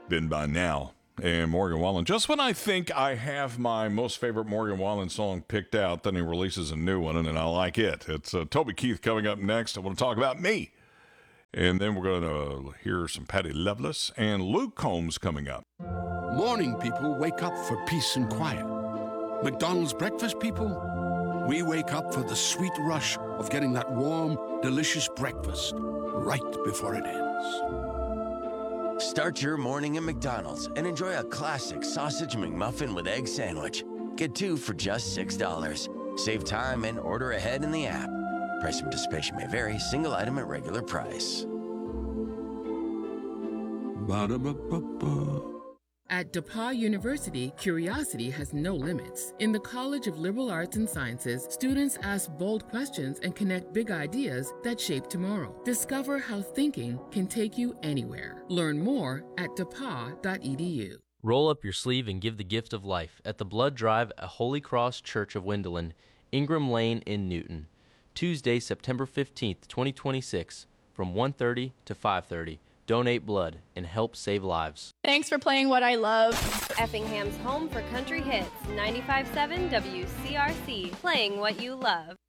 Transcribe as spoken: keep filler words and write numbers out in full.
been by now. And Morgan Wallen, just when I think I have my most favorite Morgan Wallen song picked out, then he releases a new one, and I like it. It's uh, Toby Keith coming up next. I want to talk about me. And then we're going to hear some Patty Loveless and Luke Combs coming up. Morning people wake up for peace and quiet. McDonald's breakfast people, we wake up for the sweet rush of getting that warm, delicious breakfast right before it ends. Start your morning at McDonald's and enjoy a classic sausage McMuffin with egg sandwich. Get two for just six dollars. Save time and order ahead in the app. Price and participation may vary. Single item at regular price. Ba-da-ba-ba-ba. At DePauw University, curiosity has no limits. In the College of Liberal Arts and Sciences, students ask bold questions and connect big ideas that shape tomorrow. Discover how thinking can take you anywhere. Learn more at depaw dot e d u. Roll up your sleeve and give the gift of life at the Blood Drive at Holy Cross Church of Wendelin, Ingram Lane in Newton. Tuesday, September fifteenth, twenty twenty-six, from one thirty to five thirty. Donate blood and help save lives. Thanks for playing what I love. Effingham's home for country hits, ninety-five point seven W C R C, playing what you love.